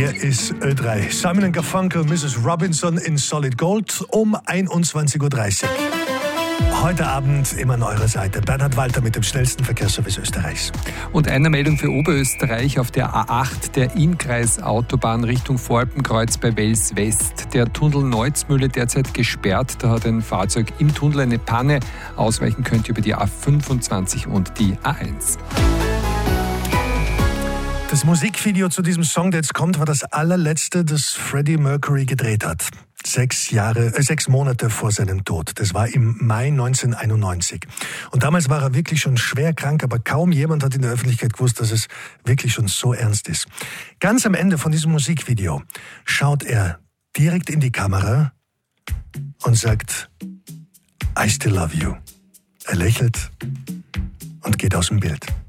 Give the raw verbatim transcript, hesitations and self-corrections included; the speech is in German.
Hier ist Ö drei. Simon and Garfunkel, Missus Robinson in Solid Gold um einundzwanzig Uhr dreißig. Heute Abend immer an eurer Seite. Bernhard Walter mit dem schnellsten Verkehrsservice Österreichs. Und eine Meldung für Oberösterreich auf der A acht, der Innkreis-Autobahn Richtung Voralpenkreuz bei Wels West. Der Tunnel Neuzmühle derzeit gesperrt. Da hat ein Fahrzeug im Tunnel eine Panne. Ausweichen könnt ihr über die A fünfundzwanzig und die A eins. Das Musikvideo zu diesem Song, der jetzt kommt, war das allerletzte, das Freddie Mercury gedreht hat. Sechs Jahre, äh, sechs Monate vor seinem Tod. Das war im Mai neunzehnhunderteinundneunzig. Und damals war er wirklich schon schwer krank, aber kaum jemand hat in der Öffentlichkeit gewusst, dass es wirklich schon so ernst ist. Ganz am Ende von diesem Musikvideo schaut er direkt in die Kamera und sagt, I still love you. Er lächelt und geht aus dem Bild.